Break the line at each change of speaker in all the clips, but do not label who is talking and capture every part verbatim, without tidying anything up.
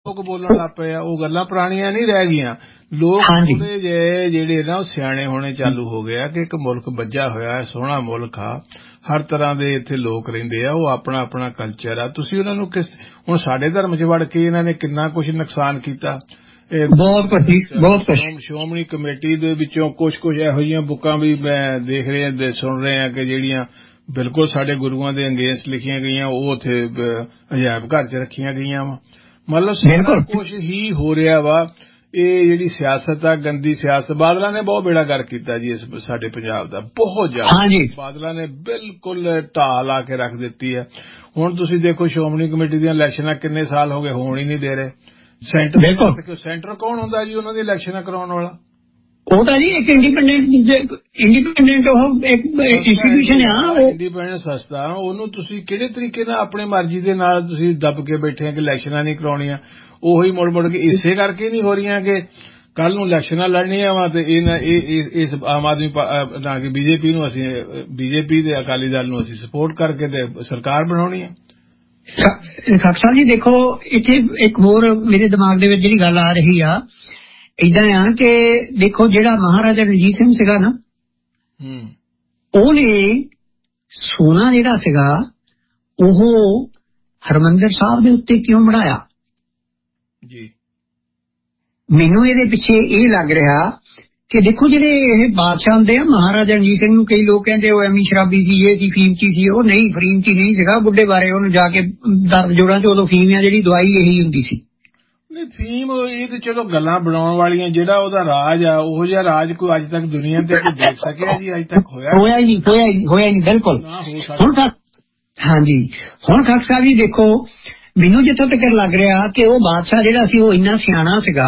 ਲੋਕ ਬੋਲਣ ਲੱਗ ਪਏ ਆ, ਉਹ ਗੱਲਾਂ ਪੁਰਾਣੀਆਂ ਨਹੀਂ ਰਹਿ ਗਈਆਂ। ਲੋਕ ਥੋੜੇ ਜਿਹੇ ਜਿਹੜੇ ਨਾ ਉਹ ਸਿਆਣੇ ਹੋਣੇ ਚਾਲੂ ਹੋ ਗਏ ਆ ਕਿ ਇੱਕ ਮੁਲਕ ਬੱਝਾ ਹੋਇਆ, ਸੋਹਣਾ ਮੁਲਕ ਆ, ਹਰ ਤਰ੍ਹਾਂ ਦੇ ਇੱਥੇ ਲੋਕ ਰਹਿੰਦੇ ਆ, ਉਹ ਆਪਣਾ ਆਪਣਾ ਕਲਚਰ ਆ। ਤੁਸੀਂ ਉਹਨਾਂ ਨੂੰ ਕਿਸ ਹੁਣ ਸਾਡੇ ਧਰਮ ਚ ਵੜ ਕੇ ਇਹਨਾਂ ਨੇ ਕਿੰਨਾ ਕੁਛ ਨੁਕਸਾਨ ਕੀਤਾ। ਸ਼੍ਰੋਮਣੀ ਕਮੇਟੀ ਦੇ ਵਿੱਚੋਂ ਕੁਛ ਕੁਛ ਇਹੋ ਜਿਹੀਆਂ ਬੁੱਕਾਂ ਵੀ ਮੈਂ ਦੇਖ ਰਿਹਾ ਸੁਣ ਰਹੇ ਆ ਕਿ ਜਿਹੜੀਆਂ ਬਿਲਕੁਲ ਸਾਡੇ ਗੁਰੂਆਂ ਦੇ ਅੰਗੇਂਸਟ ਲਿਖੀਆਂ ਗਈਆਂ, ਉਹ ਉੱਥੇ ਅਜਾਇਬ ਘਰ ਚ ਰੱਖੀਆਂ ਗਈਆਂ ਵਾ। ਮਤਲਬ ਸਾਰਾ ਕੁਛ ਹੀ ਹੋ ਰਿਹਾ ਵਾ। ਇਹ ਜਿਹੜੀ ਸਿਆਸਤ ਆ, ਗੰਦੀ ਸਿਆਸਤ, ਬਾਦਲਾਂ ਨੇ ਬਹੁਤ ਬੇੜਾ ਗਰਕ ਕੀਤਾ ਜੀ ਇਸ ਸਾਡੇ ਪੰਜਾਬ ਦਾ, ਬਹੁਤ ਜ਼ਿਆਦਾ। ਬਾਦਲਾਂ ਨੇ ਬਿਲਕੁਲ ਢਾਹ ਲਾ ਕੇ ਰੱਖ ਦਿੱਤੀ ਹੈ। ਹੁਣ ਤੁਸੀਂ ਦੇਖੋ ਸ਼੍ਰੋਮਣੀ ਕਮੇਟੀ ਦੀਆਂ ਇਲੈਕਸ਼ਨਾਂ ਕਿੰਨੇ ਸਾਲ ਹੋ ਗਏ ਹੋਣ ਹੀ ਨਹੀਂ ਦੇ ਰਹੇ। ਸੈਂਟਰ ਸੈਂਟਰ ਕੌਣ ਹੁੰਦਾ ਜੀ ਉਹਨਾਂ ਦੀ ਇਲੈਕਸ਼ਨਾਂ ਕਰਾਉਣ ਵਾਲਾ? ਉਹ ਤਾਂ ਜੀ ਇੱਕ ਇੰਡੀਪੈਂਡੈਂਟ ਇੰਡੀਪੈਂਡੈਂਟ ਉਹ ਇੱਕ ਇੰਸਟੀਟਿਊਸ਼ਨ ਆ, ਇੰਡੀਪੈਂਡੈਂਟ ਸੰਸਥਾ। ਉਹਨੂੰ ਤੁਸੀਂ ਕਿਹੜੇ ਤਰੀਕੇ ਨਾਲ ਆਪਣੀ ਮਰਜ਼ੀ ਦੇ ਨਾਲ ਤੁਸੀਂ ਦੱਬ ਕੇ ਬੈਠੇ ਆ ਕਿ ਇਲੈਕਸ਼ਨਾਂ ਨਹੀਂ ਕਰਾਉਣੀਆਂ। ਉਹੀ ਮੁੜ ਮੁੜ ਕੇ ਇਸੇ ਕਰਕੇ ਨਹੀਂ ਹੋ ਰਹੀਆਂ ਕਿ ਕੱਲ ਨੂੰ ਇਲੈਕਸ਼ਨਾਂ ਲੜਨੀਆਂ ਵਾ ਤੇ ਇਹ ਇਸ ਆਮ ਆਦਮੀ ਨਾ ਕਿ ਬੀਜੇਪੀ ਨੂੰ ਅਸੀਂ ਬੀਜੇਪੀ ਤੇ ਅਕਾਲੀ ਦਲ ਨੂੰ ਅਸੀਂ ਸਪੋਰਟ ਕਰਕੇ ਤੇ ਸਰਕਾਰ ਬਣਾਉਣੀ ਹੈ।
ਖਾਕ ਸਾਹਿਬ ਜੀ ਦੇਖੋ, ਇੱਥੇ ਇੱਕ ਹੋਰ ਮੇਰੇ ਦਿਮਾਗ ਦੇ ਵਿੱਚ ਜਿਹੜੀ ਗੱਲ ਆ ਰਹੀ ਆ, ਏਦਾਂ ਆ ਕਿ ਦੇਖੋ ਜਿਹੜਾ ਮਹਾਰਾਜਾ ਰਣਜੀਤ ਸਿੰਘ ਸੀਗਾ ਨਾ, ਉਹਨੇ ਸੋਨਾ ਜਿਹੜਾ ਸੀਗਾ ਉਹ ਹਰਮੰਦਰ ਸਾਹਿਬ ਦੇ ਉੱਤੇ ਕਿਉਂ ਬਣਾਇਆ ਜੀ? ਮੈਨੂੰ ਇਹਦੇ ਪਿੱਛੇ ਇਹ ਲੱਗ ਰਿਹਾ ਕਿ ਦੇਖੋ ਜਿਹੜੇ ਇਹ ਬਾਦਸ਼ਾਹ ਹੁੰਦੇ ਆ, ਮਹਾਰਾਜਾ ਰਣਜੀਤ ਸਿੰਘ ਨੂੰ ਕਈ ਲੋਕ ਕਹਿੰਦੇ ਉਹ ਐਵੇਂ ਸ਼ਰਾਬੀ ਸੀ, ਇਹ ਸੀ, ਫੀਮਤੀ ਸੀ। ਉਹ ਨਹੀਂ, ਫਰੀਮਤੀ ਨਹੀਂ ਸੀਗਾ। ਬੁੱਢੇ ਬਾਰੇ ਉਹਨੂੰ ਜਾ ਕੇ ਦਰਦ ਜੋੜਾਂ ਚ ਉਦੋਂ ਫੀਮ ਆ ਜਿਹੜੀ ਦਵਾਈ ਇਹੀ ਹੁੰਦੀ ਸੀ। ਨਹੀਂ ਫੀਮ ਇਹ ਤੇ ਚਲੋ ਗੱਲਾਂ ਬਣਾਉਣ ਵਾਲੀਆਂ। ਜਿਹੜਾ ਉਹਦਾ ਰਾਜ ਆ ਉਹੋ ਜਿਹਾ ਰਾਜ ਕੋਈ ਅੱਜ ਤੱਕ ਦੁਨੀਆ ਤੇ ਕੋਈ ਦੇਖ ਸਕਿਆ ਜੀ? ਅੱਜ ਤੱਕ ਹੋਇਆ ਹੋਇਆ ਹੀ ਨਹੀਂ, ਹੋਇਆ ਹੀ ਹੋਇਆ ਨਹੀਂ ਬਿਲਕੁਲ। ਹੁਣ ਹਾਂਜੀ ਹੁਣ ਖਾਕ ਸਾਹਿਬ ਜੀ ਦੇਖੋ, ਮੈਨੂੰ ਜਿੱਥੋਂ ਤੱਕ ਲੱਗ ਰਿਹਾ ਕਿ ਉਹ ਬਾਦਸ਼ਾਹ ਜਿਹੜਾ ਸੀ ਉਹ ਇੰਨਾ ਸਿਆਣਾ ਸੀਗਾ,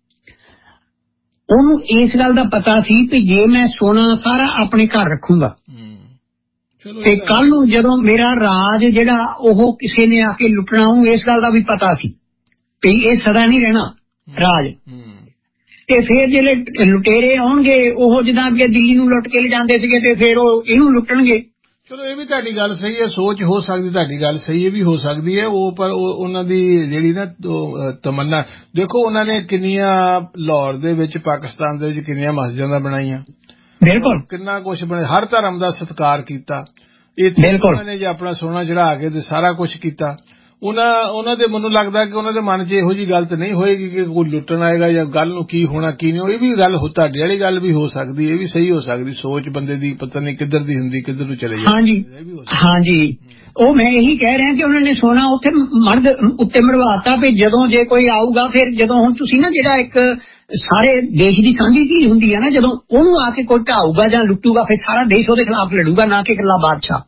ਉਹਨੂੰ ਇਸ ਗੱਲ ਦਾ ਪਤਾ ਸੀ ਕਿ ਜੇ ਮੈਂ ਸੋਨਾ ਸਾਰਾ ਆਪਣੇ ਘਰ ਰੱਖੂੰਗਾ ਤੇ ਕੱਲ ਨੂੰ ਜਦੋਂ ਮੇਰਾ ਰਾਜ ਜਿਹੜਾ ਉਹ ਕਿਸੇ ਨੇ ਆ ਕੇ ਲੁੱਟਣਾ, ਉਹਨੂੰ ਇਸ ਗੱਲ ਦਾ ਵੀ ਪਤਾ ਸੀ ਵੀ ਇਹ ਸਦਾ ਨਹੀਂ ਰਹਿਣਾ ਰਾਜ। ਤੇ ਫੇਰ ਜਿਹੜੇ ਲੁਟੇਰੇ ਆਉਣਗੇ ਉਹ ਜਿੱਦਾਂ ਅੱਗੇ ਦਿੱਲੀ ਨੂੰ ਲੁੱਟ ਕੇ ਲਿਜਾਂਦੇ ਸੀਗੇ ਤੇ ਫੇਰ ਉਹ ਇਹਨੂੰ ਲੁੱਟਣਗੇ। ਚਲੋ ਇਹ ਵੀ ਤੁਹਾਡੀ ਗੱਲ ਸਹੀ ਹੈ, ਸੋਚ ਹੋ ਸਕਦੀ ਤੁਹਾਡੀ ਗੱਲ ਸਹੀ, ਇਹ ਵੀ ਹੋ ਸਕਦੀ ਹੈ ਉਹ। ਪਰ ਉਹਨਾਂ ਦੀ ਜਿਹੜੀ ਨਾ ਤਮੰਨਾ ਦੇਖੋ, ਉਹਨਾਂ ਨੇ ਕਿੰਨੀਆਂ ਲਾਹੌਰ ਦੇ ਵਿੱਚ ਪਾਕਿਸਤਾਨ ਦੇ ਵਿੱਚ ਕਿੰਨੀਆਂ ਮਸਜਿਦਾਂ ਬਣਾਈਆਂ, ਬਿਲਕੁਲ ਕਿੰਨਾ ਕੁਛ ਬਣਾਇਆ, ਹਰ ਧਰਮ ਦਾ ਸਤਿਕਾਰ ਕੀਤਾ। ਇੱਥੇ ਉਹਨਾਂ ਨੇ ਜੇ ਆਪਣਾ ਸੋਨਾ ਚੜਾ ਕੇ ਤੇ ਸਾਰਾ ਕੁਛ ਕੀਤਾ। ਉਹਨਾਂ ਉਹਨਾਂ ਦੇ ਮੈਨੂੰ ਲੱਗਦਾ ਕਿ ਉਹਨਾਂ ਦੇ ਮਨ 'ਚ ਇਹੋ ਜਿਹੀ ਗੱਲ ਤਾਂ ਨਹੀਂ ਹੋਏਗੀ ਕਿ ਕੋਈ ਲੁੱਟਣ ਆਏਗਾ ਜਾਂ ਗੱਲ ਨੂੰ ਕੀ ਹੋਣਾ ਕੀ ਨਹੀਂ। ਇਹ ਵੀ ਗੱਲ ਤੁਹਾਡੀ ਵਾਲੀ ਗੱਲ ਵੀ ਹੋ ਸਕਦੀ, ਇਹ ਵੀ ਸਹੀ ਹੋ ਸਕਦੀ। ਸੋਚ ਬੰਦੇ ਦੀ ਪਤਾ ਨਹੀਂ ਕਿੱਧਰ ਦੀ ਹੁੰਦੀ, ਕਿੱਧਰ ਨੂੰ ਚਲੇ ਜਾਂਦੀ। ਹਾਂਜੀ ਹਾਂਜੀ, ਉਹ ਮੈਂ ਇਹੀ ਕਹਿ ਰਿਹਾ ਕਿ ਉਹਨਾਂ ਨੇ ਸੋਨਾ ਉੱਥੇ ਮਰਦ ਉੱਤੇ ਮੜਵਾਤਾ ਵੀ ਜਦੋਂ ਜੇ ਕੋਈ ਆਊਗਾ ਫਿਰ ਜਦੋਂ ਹੁਣ ਤੁਸੀਂ ਨਾ ਜਿਹੜਾ ਇੱਕ ਸਾਰੇ ਦੇਸ਼ ਦੀ ਸਾਂਝੀ ਚੀਜ਼ ਹੁੰਦੀ ਹੈ ਨਾ, ਜਦੋਂ ਉਹਨੂੰ ਆ ਕੇ ਕੋਈ ਢਾਊਗਾ ਜਾਂ ਲੁੱਟੂਗਾ ਫਿਰ ਸਾਰਾ ਦੇਸ਼ ਉਹਦੇ ਖਿਲਾਫ ਲੜੂਗਾ, ਨਾ ਕਿ ਇਕੱਲਾ ਬਾਦਸ਼ਾਹ।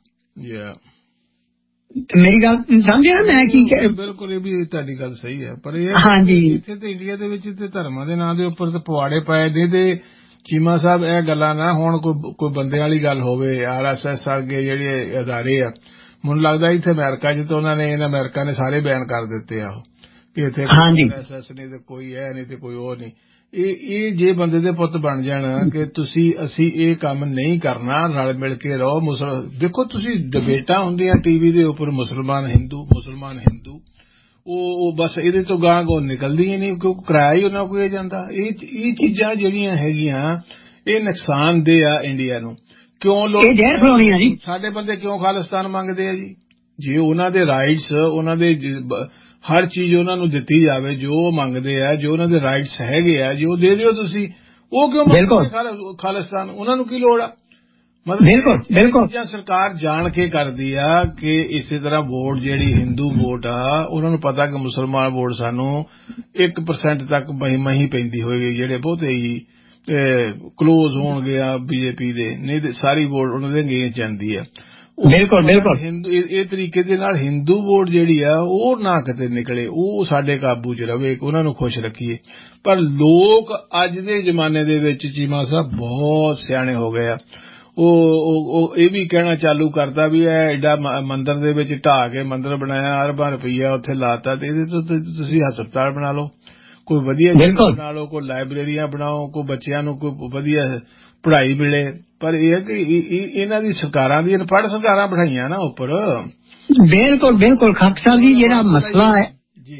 ਮੇਰੀ ਗੱਲ ਸਮਝਿਆ ਨਾ ਮੈਂ ਕੀ? ਬਿਲਕੁਲ ਇਹ ਵੀ ਤੁਹਾਡੀ ਗੱਲ ਸਹੀ ਹੈ। ਪਰ ਇਹ ਹਾਂਜੀ ਇੱਥੇ ਤੇ ਇੰਡੀਆ ਦੇ ਵਿੱਚ ਤੇ ਧਰਮਾਂ ਦੇ ਨਾਂ ਦੇ ਉੱਪਰ ਤੇ ਪਵਾੜੇ ਪਾਏ ਨੇ ਤੇ ਚੀਮਾ ਸਾਹਿਬ ਇਹ ਗੱਲਾਂ ਨਾ ਹੁਣ ਕੋਈ ਕੋਈ ਬੰਦੇ ਵਾਲੀ ਗੱਲ ਹੋਵੇ। ਆਰ ਐਸ ਐਸ ਅੱਗੇ ਜਿਹੜੇ ਅਦਾਰੇ ਆ, ਮੈਨੂੰ ਲੱਗਦਾ ਇੱਥੇ ਅਮਰੀਕਾ ਚ ਤਾਂ ਉਹਨਾਂ ਨੇ ਇਹਨਾਂ ਅਮਰੀਕਾ ਨੇ ਸਾਰੇ ਬਿਆਨ ਕਰ ਦਿੱਤੇ ਆ ਕਿ ਇੱਥੇ ਆਰ ਐਸ ਐਸ ਨਹੀਂ ਤੇ ਕੋਈ ਇਹ ਨਹੀਂ ਤੇ ਕੋਈ ਉਹ ਨਹੀਂ। ਇਹ ਇਹ ਜੇ ਬੰਦੇ ਦੇ ਪੁੱਤ ਬਣ ਜਾਣ ਕਿ ਤੁਸੀਂ ਅਸੀਂ ਇਹ ਕੰਮ ਨਹੀਂ ਕਰਨਾ, ਰਲ ਮਿਲ ਕੇ ਰਹੋ। ਮੁਸਲ ਦੇਖੋ ਤੁਸੀਂ ਡਿਬੇਟਾਂ ਹੁੰਦੀਆਂ ਟੀਵੀ ਦੇ ਉੱਪਰ, ਮੁਸਲਮਾਨ ਹਿੰਦੂ ਮੁਸਲਮਾਨ ਹਿੰਦੂ, ਉਹ ਉਹ ਬਸ ਇਹਦੇ ਤੋਂ ਗਾਂਹ ਗੋ ਨਿਕਲਦੀਆਂ ਨਹੀਂ ਕਿਉਂਕਿ ਕਿਰਾਇਆ ਹੀ ਉਹਨਾਂ ਕੋਲ ਜਾਂਦਾ। ਇਹ ਇਹ ਚੀਜ਼ਾਂ ਜਿਹੜੀਆਂ ਹੈਗੀਆਂ ਇਹ ਨੁਕਸਾਨਦੇਹ ਆ ਇੰਡੀਆ ਨੂੰ। ਕਿਉਂ ਲੋਕ ਸਾਡੇ ਬੰਦੇ ਕਿਉਂ ਖਾਲਿਸਤਾਨ ਮੰਗਦੇ ਆ ਜੀ? ਜੇ ਉਹਨਾਂ ਦੇ ਰਾਈਟਸ, ਉਹਨਾਂ ਦੇ ਹਰ ਚੀਜ਼ ਉਹਨਾਂ ਨੂੰ ਦਿੱਤੀ ਜਾਵੇ ਜੋ ਉਹ ਮੰਗਦੇ ਆ, ਜੋ ਉਹਨਾਂ ਦੇ ਰਾਈਟਸ ਹੈਗੇ ਆ, ਜੋ ਦੇ ਦਿਓ ਤੁਸੀਂ, ਉਹ ਕਿਉਂ ਮੰਗਦੇ ਖਾਲਿਸਤਾਨ? ਉਹਨਾਂ ਨੂੰ ਕੀ ਲੋੜ ਆ? ਮਤਲਬ ਚੀਜ਼ਾਂ ਸਰਕਾਰ ਜਾਣ ਕੇ ਕਰਦੀ ਆ ਕਿ ਇਸੇ ਤਰ੍ਹਾਂ ਵੋਟ ਜਿਹੜੀ ਹਿੰਦੂ ਵੋਟ ਆ, ਉਹਨਾਂ ਨੂੰ ਪਤਾ ਕਿ ਮੁਸਲਮਾਨ ਵੋਟ ਸਾਨੂੰ ਇੱਕ ਪਰਸੈਂਟ ਤੱਕ ਮਹੀਂ ਪੈਂਦੀ ਹੋਏਗੀ, ਜਿਹੜੇ ਬਹੁਤੇ ਹੀ ਕਲੋਜ਼ ਹੋਣਗੇ ਆ ਬੀਜੇਪੀ ਦੇ, ਨਹੀਂ ਤੇ ਸਾਰੀ ਵੋਟ ਉਹਨਾਂ ਦੇ ਅਗੇਂਸਟ ਜਾਂਦੀ ਆ। ਬਿਲਕੁਲ ਬਿਲਕੁਲ ਹਿੰਦੂ ਇਹ ਤਰੀਕੇ ਦੇ ਨਾਲ ਹਿੰਦੂ ਵੋਟ ਜਿਹੜੀ ਆ ਉਹ ਨਾ ਕਿਤੇ ਨਿਕਲੇ, ਉਹ ਸਾਡੇ ਕਾਬੂ 'ਚ ਰਵੇ, ਉਹਨਾਂ ਨੂੰ ਖੁਸ਼ ਰੱਖੀਏ। ਪਰ ਲੋਕ ਅੱਜ ਦੇ ਜ਼ਮਾਨੇ ਦੇ ਵਿੱਚ ਚੀਮਾ ਸਾਹਿਬ ਬਹੁਤ ਸਿਆਣੇ ਹੋ ਗਏ ਆ। ਉਹ ਇਹ ਵੀ ਕਹਿਣਾ ਚਾਲੂ ਕਰਤਾ ਵੀ ਇਹ ਐਡਾ ਮੰਦਿਰ ਦੇ ਵਿੱਚ ਢਾਹ ਕੇ ਮੰਦਿਰ ਬਣਾਇਆ, ਅਰਬਾਂ ਰੁਪਈਆ ਉੱਥੇ ਲਾਤਾ ਤੇ ਇਹਦੇ ਤੋਂ ਤੁਸੀਂ ਹਸਪਤਾਲ ਬਣਾ ਲਓ, ਕੋਈ ਵਧੀਆ ਬਣਾ ਲਓ, ਕੋਈ ਲਾਇਬ੍ਰੇਰੀਆਂ ਬਣਾਓ, ਕੋਈ ਬੱਚਿਆਂ ਨੂੰ ਕੋਈ ਵਧੀਆ ਪੜ੍ਹਾਈ ਮਿਲੇ। ਪਰ ਇਹ ਹੈ ਕਿ ਇਹਨਾਂ ਦੀ ਸਰਕਾਰਾਂ ਦੀ ਅਨਪੜ੍ਹ ਸਰਕਾਰਾਂ ਬਿਠਾਈਆਂ ਨਾ ਉੱਪਰ। ਬਿਲਕੁਲ ਬਿਲਕੁਲ ਖਾਕ ਸਾਹਿਬ ਜੀ, ਜਿਹੜਾ ਮਸਲਾ ਹੈ ਜੀ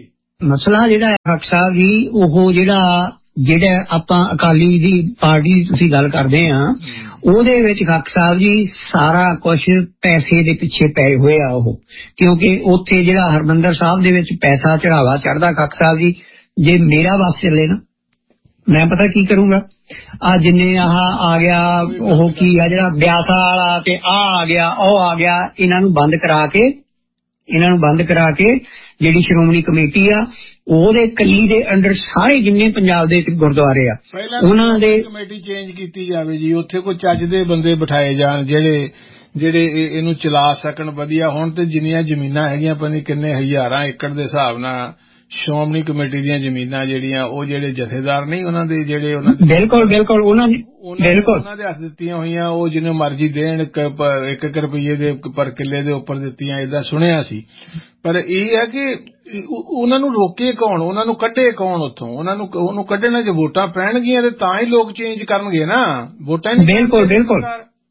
ਮਸਲਾ ਜਿਹੜਾ ਖਾਕ ਸਾਹਿਬ ਜੀ ਉਹ ਜਿਹੜਾ ਜਿਹੜਾ ਆਪਾਂ ਅਕਾਲੀ ਦੀ ਪਾਰਟੀ ਦੀ ਤੁਸੀਂ ਗੱਲ ਕਰਦੇ ਆ ਉਹਦੇ ਵਿੱਚ ਖਾਕ ਸਾਹਿਬ ਜੀ ਸਾਰਾ ਕੁਝ ਪੈਸੇ ਦੇ ਪਿੱਛੇ ਪਏ ਹੋਏ ਆ ਉਹ, ਕਿਉਂਕਿ ਉੱਥੇ ਜਿਹੜਾ ਹਰਮੰਦਰ ਸਾਹਿਬ ਦੇ ਵਿੱਚ ਪੈਸਾ ਚੜਾਵਾ ਚੜਦਾ ਖਾਕ ਸਾਹਿਬ ਜੀ, ਜੇ ਮੇਰਾ ਵੱਸ ਚੱਲੇ ਨਾ ਮੈਂ ਪਤਾ ਕੀ ਕਰੂੰਗਾ, ਆ ਜਿੰਨੇ ਆਹ ਆ ਗਿਆ ਉਹ ਕੀ ਆ ਜਿਹੜਾ ਬਿਆਸਾ ਵਾਲਾ ਤੇ ਆ ਆ ਗਿਆ ਉਹ ਆ ਗਿਆ, ਇਹਨਾਂ ਨੂੰ ਬੰਦ ਕਰਾ ਕੇ ਇਹਨਾਂ ਨੂੰ ਬੰਦ ਕਰਾ ਕੇ ਜਿਹੜੀ ਸ਼੍ਰੋਮਣੀ ਕਮੇਟੀ ਆ ਉਹਦੇ ਕੱਲੀ ਦੇ ਅੰਡਰ ਸਾਰੇ ਜਿੰਨੇ ਪੰਜਾਬ ਦੇ ਗੁਰਦੁਆਰੇ ਆ ਉਹਨਾਂ ਦੇ
ਕਮੇਟੀ ਚੇਂਜ ਕੀਤੀ ਜਾਵੇ ਜੀ, ਉੱਥੇ ਕੋਈ ਚੱਜ ਦੇ ਬੰਦੇ ਬਿਠਾਏ ਜਾਣ ਜਿਹੜੇ ਜਿਹੜੇ ਇਹਨੂੰ ਚਲਾ ਸਕਣ ਵਧੀਆ। ਹੁਣ ਤੇ ਜਿੰਨੀਆਂ ਜ਼ਮੀਨਾਂ ਹੈਗੀਆਂ ਪਤਾ ਨਹੀਂ ਕਿੰਨੇ ਹਜ਼ਾਰਾਂ ਏਕੜ ਦੇ ਹਿਸਾਬ ਨਾਲ ਸ਼੍ਰੋਮਣੀ ਕਮੇਟੀ ਦੀਆਂ ਜ਼ਮੀਨਾਂ ਜਿਹੜੀਆਂ ਉਹ ਜਿਹੜੇ ਜਥੇਦਾਰ ਨਹੀਂ ਉਹਨਾਂ ਦੇ ਜਿਹੜੇ ਉਹਨਾਂ ਦੇ
ਬਿਲਕੁਲ ਬਿਲਕੁਲ ਉਹਨਾਂ ਬਿਲਕੁਲ
ਉਹਨਾਂ ਦੇ ਹੱਥ ਦਿੱਤੀਆਂ ਹੋਈਆਂ, ਉਹ ਜਿੰਨੇ ਮਰਜ਼ੀ ਦੇਣ ਇੱਕ ਇੱਕ ਰੁਪਈਏ ਦੇ ਪਰ ਕਿੱਲੇ ਦੇ ਉੱਪਰ ਦਿੱਤੀਆਂ, ਏਦਾਂ ਸੁਣਿਆ ਸੀ। ਪਰ ਇਹ ਹੈ ਕਿ ਉਹਨਾਂ ਨੂੰ ਰੋਕੇ ਕੌਣ, ਉਹਨਾਂ ਨੂੰ ਕੱਢੇ ਕੌਣ ਉੱਥੋਂ, ਉਹਨਾਂ ਨੂੰ ਉਹਨੂੰ ਕੱਢਣਾ ਜੇ ਵੋਟਾਂ ਪੈਣਗੀਆਂ ਤੇ ਤਾਂ ਹੀ ਲੋਕ ਚੇਂਜ ਕਰਨਗੇ ਨਾ, ਵੋਟਾਂ ਨਹੀਂ।
ਬਿਲਕੁਲ ਬਿਲਕੁਲ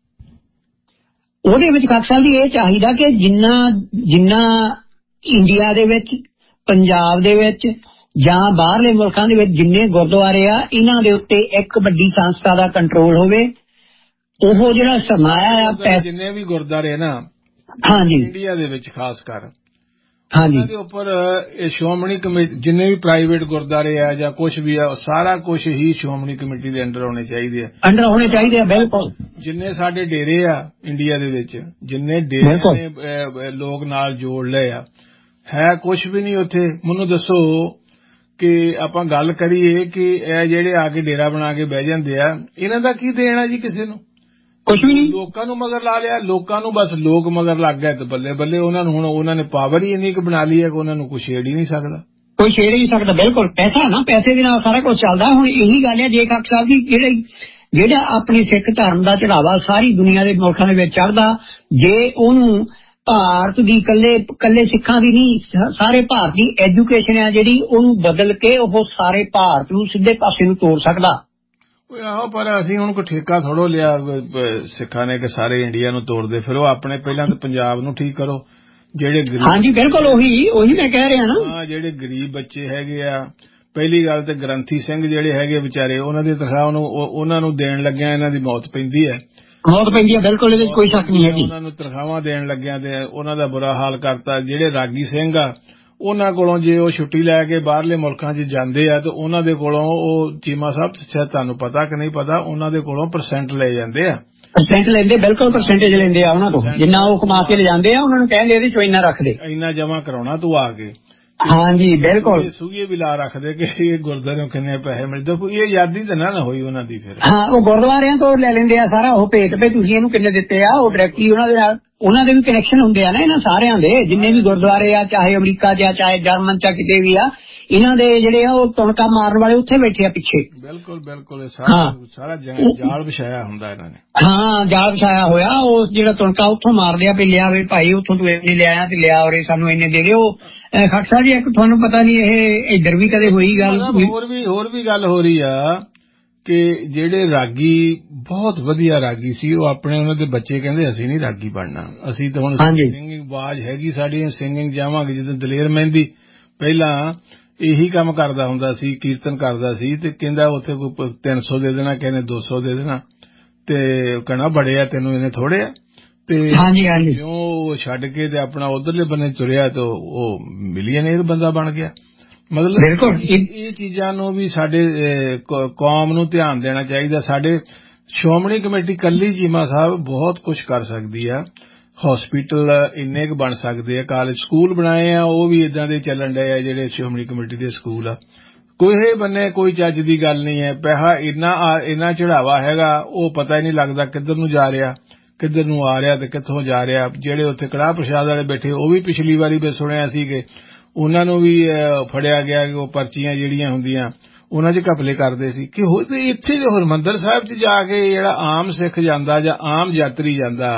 ਉਹਦੇ ਵਿੱਚ ਖਾਕ ਸਾਹਿਬ ਜੀ ਇਹ ਚਾਹੀਦਾ ਕਿ ਜਿੰਨਾ ਜਿੰਨਾ ਇੰਡੀਆ ਦੇ ਵਿੱਚ ਪੰਜਾਬ ਦੇ ਵਿੱਚ ਜਾਂ ਬਾਹਰਲੇ ਮੁਲਕਾਂ ਦੇ ਵਿੱਚ ਜਿੰਨੇ ਗੁਰਦੁਆਰੇ ਆ ਇਹਨਾਂ ਦੇ ਉੱਤੇ ਇੱਕ ਵੱਡੀ ਸੰਸਥਾ ਦਾ ਕੰਟਰੋਲ ਹੋਵੇ। ਉਹ ਜਿਹੜਾ ਸਰਮਾਇਆ ਆ
ਜਿੰਨੇ ਵੀ ਗੁਰਦੁਆਰੇ ਨਾ
ਹਾਂਜੀ
ਇੰਡੀਆ ਦੇ ਵਿੱਚ ਖਾਸ ਕਰ
ਹਾਂਜੀ
ਉਹਨਾਂ ਦੇ ਉੱਪਰ ਇਹ ਸ਼੍ਰੋਮਣੀ ਕਮੇਟੀ ਜਿੰਨੇ ਵੀ ਪ੍ਰਾਈਵੇਟ ਗੁਰਦੁਆਰੇ ਆ ਜਾਂ ਕੁਛ ਵੀ ਆ ਸਾਰਾ ਕੁਛ ਹੀ ਸ਼੍ਰੋਮਣੀ ਕਮੇਟੀ ਦੇ ਅੰਡਰ ਹੋਣੇ ਚਾਹੀਦੇ ਆ
ਅੰਡਰ ਹੋਣੇ ਚਾਹੀਦੇ ਆ ਬਿਲਕੁਲ।
ਜਿੰਨੇ ਸਾਡੇ ਡੇਰੇ ਆ ਇੰਡੀਆ ਦੇ ਵਿੱਚ ਜਿੰਨੇ ਡੇਰੇ ਨੇ ਲੋਕ ਨਾਲ ਜੋੜ ਲਏ ਆ ਹੈ ਕੁਛ ਵੀ ਨਹੀਂ ਉੱਥੇ। ਮੈਨੂੰ ਦੱਸੋ ਕਿ ਆਪਾਂ ਗੱਲ ਕਰੀਏ ਕਿ ਇਹ ਜਿਹੜੇ ਆ ਕੇ ਡੇਰਾ ਬਣਾ ਕੇ ਬਹਿ ਜਾਂਦੇ ਆ ਇਹਨਾਂ ਦਾ ਕੀ ਦੇਣਾ ਜੀ ਕਿਸੇ ਨੂੰ,
ਕੁਛ ਵੀ ਨਹੀਂ।
ਲੋਕਾਂ ਨੂੰ ਮਗਰ ਲਾ ਲਿਆ, ਲੋਕਾਂ ਨੂੰ ਬਸ ਲੋਕ ਮਗਰ ਲੱਗ ਗਏ ਤੇ ਬੱਲੇ ਬੱਲੇ ਉਹਨਾਂ ਨੂੰ ਹੁਣ ਉਹਨਾਂ ਨੇ ਪਾਵਰ ਹੀ ਇੰਨੀ ਕੁ ਬਣਾ ਲਈ ਹੈ ਕਿ ਉਹਨਾਂ ਨੂੰ ਕੋਈ ਛੇੜ ਹੀ ਨਹੀਂ ਸਕਦਾ,
ਕੋਈ ਛੇੜ ਹੀ ਨਹੀਂ ਸਕਦਾ। ਬਿਲਕੁਲ ਪੈਸਾ ਨਾ, ਪੈਸੇ ਦੇ ਨਾਲ ਸਾਰਾ ਕੁਝ ਚੱਲਦਾ। ਹੁਣ ਇਹੀ ਗੱਲ ਹੈ ਜੇ ਖਾਕ ਸਾਹਿਬ ਜੀ ਜਿਹੜੇ ਜਿਹੜਾ ਆਪਣੀ ਸਿੱਖ ਧਰਮ ਦਾ ਚੜਾਵਾ ਸਾਰੀ ਦੁਨੀਆ ਦੇ ਮੁਲਕਾਂ ਦੇ ਵਿੱਚ ਚੜਦਾ, ਜੇ ਉਹਨੂੰ ਭਾਰਤ ਦੀ ਕੱਲੇ ਕੱਲੇ ਸਿੱਖਾਂ ਦੀ ਨਹੀਂ ਸਾਰੇ ਭਾਰਤ ਦੀ ਐਜੂਕੇਸ਼ਨ ਆ ਜਿਹੜੀ ਉਹਨੂੰ ਬਦਲ ਕੇ ਉਹ ਸਾਰੇ ਭਾਰਤ ਨੂੰ ਸਿੱਧੇ ਪਾਸੇ ਨੂੰ ਤੋੜ ਸਕਦਾ।
ਆਹੋ ਪਰ ਅਸੀਂ ਹੁਣ ਕੋਈ ਠੇਕਾ ਥੋੜੋ ਲਿਆ ਸਿੱਖਾਂ ਨੇ ਕਿ ਸਾਰੇ ਇੰਡੀਆ ਨੂੰ ਤੋੜਦੇ ਫਿਰੋ, ਆਪਣੇ ਪਹਿਲਾਂ ਤਾਂ ਪੰਜਾਬ ਨੂੰ ਠੀਕ ਕਰੋ। ਜਿਹੜੇ ਗਰੀਬ
ਹਾਂਜੀ ਬਿਲਕੁਲ ਉਹੀ ਉਹੀ ਮੈਂ ਕਹਿ ਰਿਹਾ ਨਾ
ਹਾਂ ਜਿਹੜੇ ਗਰੀਬ ਬੱਚੇ ਹੈਗੇ ਆ, ਪਹਿਲੀ ਗੱਲ ਤੇ ਗ੍ਰੰਥੀ ਸਿੰਘ ਜਿਹੜੇ ਹੈਗੇ ਵਿਚਾਰੇ ਉਹਨਾਂ ਦੀ ਤਨਖਾਹ ਨੂੰ ਉਹਨਾਂ ਨੂੰ ਦੇਣ ਲੱਗਿਆ ਇਹਨਾਂ ਦੀ ਮੌਤ ਪੈਂਦੀ ਹੈ
ਮੌਤ ਪੈਂਦੀ ਹੈ ਬਿਲਕੁਲ ਇਹਦੇ ਕੋਈ ਸ਼ੱਕ ਨਹੀਂ ਹੈਗੀ।
ਉਹਨਾਂ ਨੂੰ ਤਨਖਾਹਾਂ ਦੇਣ ਲੱਗਿਆ ਤੇ ਉਹਨਾਂ ਦਾ ਬੁਰਾ ਹਾਲ ਕਰਤਾ। ਜਿਹੜੇ ਰਾਗੀ ਸਿੰਘ ਆ ਉਹਨਾਂ ਕੋਲੋਂ ਜੇ ਉਹ ਛੁੱਟੀ ਲੈ ਕੇ ਬਾਹਰਲੇ ਮੁਲਕਾਂ 'ਚ ਜਾਂਦੇ ਆ ਤੇ ਉਹਨਾਂ ਦੇ ਕੋਲੋਂ ਉਹ ਚੀਮਾ ਸਾਹਿਬ ਸ਼ਾਇਦ ਤੁਹਾਨੂੰ ਪਤਾ ਕਿ ਨਹੀਂ ਪਤਾ ਉਹਨਾਂ ਦੇ ਕੋਲੋਂ ਪਰਸੈਂਟ ਲੈ ਜਾਂਦੇ ਆ,
ਪਰਸੈਂਟ ਲੈਂਦੇ ਬਿਲਕੁਲ ਪਰਸੈਂਟੇਜ ਲੈਂਦੇ ਆ ਉਹਨਾਂ ਤੋਂ ਜਿੰਨਾ ਉਹ ਕਮਾ ਕੇ ਲਿਜਾਂਦੇ ਆ ਉਹਨਾਂ ਨੂੰ ਕਹਿੰਦੇ ਇਹਦੇ ਚੋਂ ਇੰਨਾ ਰੱਖ ਦੇ,
ਇੰਨਾ ਜਮਾ ਕਰਾਉਣਾ ਤੂੰ ਆ ਕੇ।
ਹਾਂਜੀ ਬਿਲਕੁਲ
ਸੂਏ ਵੀ ਲਾ ਰੱਖਦੇ ਕਿ ਇਹ ਗੁਰਦੁਆਰਿਓਂ ਕਿੰਨੇ ਪੈਸੇ ਮਿਲਦੇ, ਕੋਈ ਇਹ ਯਾਦੀ ਤਾਂ ਨਾ ਹੋਈ ਉਹਨਾਂ ਦੀ। ਫਿਰ
ਹਾਂ ਉਹ ਗੁਰਦੁਆਰਿਆਂ ਤੋਂ ਲੈ ਲੈਂਦੇ ਆ ਸਾਰਾ ਉਹ ਭੇਤ ਪੇ ਤੁਸੀਂ ਇਹਨੂੰ ਕਿੰਨੇ ਦਿੱਤੇ ਆ, ਉਹ ਡਾਇਰੈਕਟਲੀ ਉਹਨਾਂ ਦੇ ਨਾਲ ਉਹਨਾਂ ਦੇ ਵੀ ਕਨੈਕਸ਼ਨ ਹੁੰਦੇ ਆ ਨਾ ਇਹਨਾਂ ਸਾਰਿਆਂ ਦੇ ਜਿੰਨੇ ਵੀ ਗੁਰਦੁਆਰੇ ਆ ਚਾਹੇ ਅਮਰੀਕਾ ਚ ਆ ਚਾਹੇ ਜਰਮਨ ਚ ਕਿਤੇ ਵੀ ਆ ਇਹਨਾਂ ਦੇ ਜਿਹੜੇ ਆ ਉਹ ਤੁਣਕਾ ਮਾਰਨ ਵਾਲੇ ਉੱਥੇ ਬੈਠੇ ਆ ਪਿੱਛੇ।
ਬਿਲਕੁਲ ਬਿਲਕੁਲ ਸਾਰਾ ਸਾਰਾ ਜਾਲ ਵਿਛਾਇਆ ਹੁੰਦਾ ਇਹਨਾਂ ਨੇ।
ਹਾਂ ਜਾਲ ਵਿਛਾਇਆ ਹੋਇਆ ਉਹ ਜਿਹੜਾ ਤੁਣਕਾ ਉੱਥੋਂ ਮਾਰਦੇ ਆ ਵੀ ਲਿਆ ਵੀ ਭਾਈ ਉੱਥੋਂ ਤੂੰ ਇੰਨੇ ਲਿਆਇਆ ਤੇ ਲਿਆ ਔਰ ਸਾਨੂੰ ਇੰਨੇ ਦੇ ਦਿਓ। ਖਾਕ ਸਾਹਿਬ ਜੀ ਇੱਕ ਤੁਹਾਨੂੰ ਪਤਾ ਨਹੀਂ ਇਹ ਇੱਧਰ ਵੀ ਕਦੇ ਹੋਈ ਗੱਲ,
ਹੋਰ ਵੀ ਹੋਰ ਵੀ ਗੱਲ ਹੋ ਰਹੀ ਆ ਕਿ ਜਿਹੜੇ ਰਾਗੀ ਬਹੁਤ ਵਧੀਆ ਰਾਗੀ ਸੀ ਉਹ ਆਪਣੇ ਉਹਨਾਂ ਦੇ ਬੱਚੇ ਕਹਿੰਦੇ ਅਸੀਂ ਨਹੀਂ ਰਾਗੀ ਬਣਨਾ, ਅਸੀਂ ਤਾਂ ਹੁਣ ਸਿੰਗਿੰਗ ਆਵਾਜ਼ ਹੈਗੀ ਸਾਡੀ ਸਿੰਗਿੰਗ ਜਾਵਾਂਗੇ। ਜਦੋਂ ਦਲੇਰ ਮਹਿੰਦੀ ਪਹਿਲਾਂ ਇਹੀ ਕੰਮ ਕਰਦਾ ਹੁੰਦਾ ਸੀ, ਕੀਰਤਨ ਕਰਦਾ ਸੀ ਤੇ ਕਹਿੰਦਾ ਉੱਥੇ ਕੋਈ ਤਿੰਨ ਸੌ ਦੇ ਦੇਣਾ ਕਹਿੰਦੇ ਦੋ ਸੌ ਦੇ ਦੇਣਾ ਤੇ ਕਹਿਣਾ ਬੜੇ ਆ ਤੈਨੂੰ ਇਹਨੇ ਥੋੜੇ ਆ ਤੇ ਜਿਉਂ ਛੱਡ ਕੇ ਤੇ ਆਪਣਾ ਉਧਰਲੇ ਬੰਨੇ ਤੁਰਿਆ ਤੇ ਉਹ ਮਿਲੀਅਨੇਰ ਬੰਦਾ ਬਣ ਗਿਆ। ਮਤਲਬ ਇਹ ਚੀਜ਼ਾਂ ਨੂੰ ਵੀ ਸਾਡੇ ਕੌਮ ਨੂੰ ਧਿਆਨ ਦੇਣਾ ਚਾਹੀਦਾ। ਸਾਡੇ ਸ਼੍ਰੋਮਣੀ ਕਮੇਟੀ ਕੱਲੀ ਚੀਮਾ ਸਾਹਿਬ ਬਹੁਤ ਕੁਝ ਕਰ ਸਕਦੀ ਆ, ਹਸਪੀਟਲ ਇੰਨੇ ਕੁ ਬਣ ਸਕਦੇ ਆ, ਕਾਲਜ ਸਕੂਲ ਬਣਾਏ ਆ ਉਹ ਵੀ ਇਦਾਂ ਦੇ ਚੱਲਣ ਡਏ ਆ ਜਿਹੜੇ ਸ਼੍ਰੋਮਣੀ ਕਮੇਟੀ ਦੇ ਸਕੂਲ ਆ। ਕੋਈ ਬੰਨੇ ਕੋਈ ਚੱਜ ਦੀ ਗੱਲ ਨਹੀਂ ਹੈ, ਪੈਸਾ ਇੰਨਾ ਇੰਨਾ ਚੜਾਵਾ ਹੈਗਾ ਉਹ ਪਤਾ ਹੀ ਨਹੀਂ ਲੱਗਦਾ ਕਿੱਧਰ ਨੂੰ ਜਾ ਰਿਹਾ ਕਿੱਧਰ ਨੂੰ ਆ ਰਿਹਾ ਤੇ ਕਿੱਥੋਂ ਜਾ ਰਿਹਾ। ਜਿਹੜੇ ਉੱਥੇ ਕੜਾਹ ਪ੍ਰਸ਼ਾਦ ਵਾਲੇ ਬੈਠੇ ਉਹ ਵੀ ਪਿਛਲੀ ਵਾਰੀ ਮੈਂ ਸੁਣਿਆ ਸੀ ਕਿ ਉਹਨਾਂ ਨੂੰ ਵੀ ਫੜਿਆ ਗਿਆ ਕਿ ਉਹ ਪਰਚੀਆਂ ਜਿਹੜੀਆਂ ਹੁੰਦੀਆਂ ਉਹਨਾਂ 'ਚ ਘਪਲੇ ਕਰਦੇ ਸੀ ਕਿ ਹੋ ਤੇ ਇੱਥੇ ਜੋ ਹਰਿਮੰਦਰ ਸਾਹਿਬ 'ਚ ਜਾ ਕੇ ਜਿਹੜਾ ਆਮ ਸਿੱਖ ਜਾਂਦਾ ਜਾਂ ਆਮ ਯਾਤਰੀ ਜਾਂਦਾ